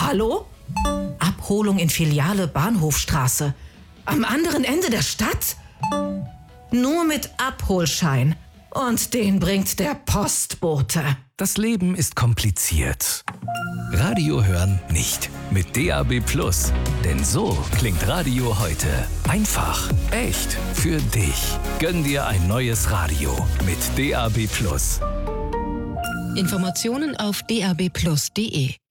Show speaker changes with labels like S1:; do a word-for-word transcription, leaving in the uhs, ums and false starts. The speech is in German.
S1: Hallo? Abholung in Filiale Bahnhofstraße. Am anderen Ende der Stadt? Nur mit Abholschein. Und den bringt der Postbote.
S2: Das Leben ist kompliziert. Radio hören nicht. Mit D A B Plus. Denn so klingt Radio heute. Einfach, echt, für dich. Gönn dir ein neues Radio mit D A B Plus.
S3: Informationen auf d a b plus punkt d e.